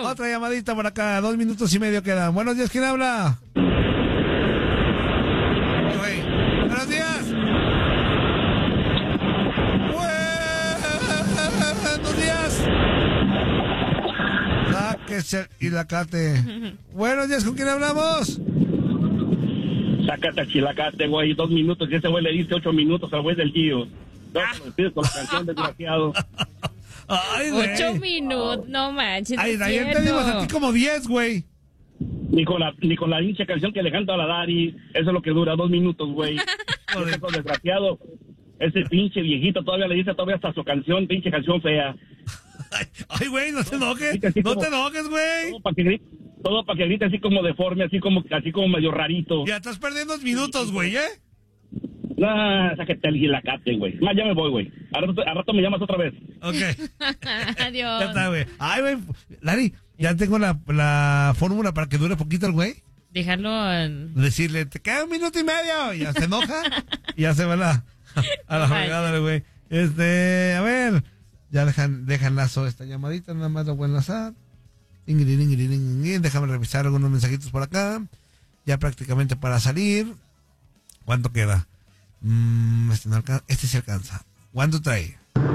Otra llamadita por acá, 2 minutos y medio quedan. Buenos días, ¿quién habla? Güey. Buenos días. Buenos días. Sáquese y la cate. Buenos días, ¿con quién hablamos? Sácate a chilacate, güey, 2 minutos. Y ese güey le dice 8 minutos al güey del Gio. No, con la canción, desgraciado. Ay, güey. 8 minutos, no manches. Ay, es ayer te cierto. dimos a ti como 10, güey. Ni con la pinche canción que le canta a la Dari. Eso es lo que dura 2 minutos, güey. Ese con desgraciado. Ese pinche viejito todavía le dice todavía hasta su canción, pinche canción fea. Ay, güey, no te enojes. Así No como- te enojes, güey. Todo para que grite así como deforme, así como medio rarito. Ya estás perdiendo 2 minutos, güey, ¿eh? Nah, sáquete el guilacate, güey. Nah, ya me voy, güey. Al rato me llamas otra vez. Ok. Adiós. Ya está, güey. Ay, güey. Lari, ya tengo la fórmula para que dure poquito el güey. Dejarlo en... Decirle, te queda 1 minuto y medio. Y ya se enoja. Y ya se va a la fregada, güey. A ver. Ya dejan lazo esta llamadita. Nada más lo voy a enlazar. Déjame revisar algunos mensajitos por acá. Ya prácticamente para salir. ¿Cuánto queda? Este no alcanza. Este sí alcanza. ¿Cuánto trae?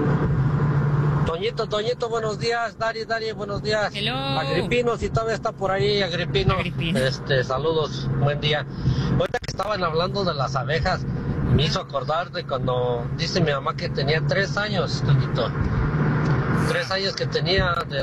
Toñito, buenos días. Dari, buenos días. Hello. Agripino, si todavía está por ahí, Agripino. Saludos, buen día. Ahorita que estaban hablando de las abejas, me hizo acordar de cuando dice mi mamá que tenía 3 años, Toñito. 3 años que tenía de